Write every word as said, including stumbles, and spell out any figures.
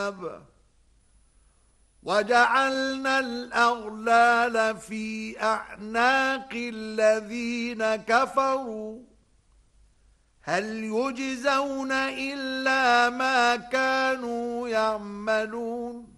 الكتاب وجعلنا الأغلال في أعناق الذين كفروا هل يجزون إلا ما كانوا يعملون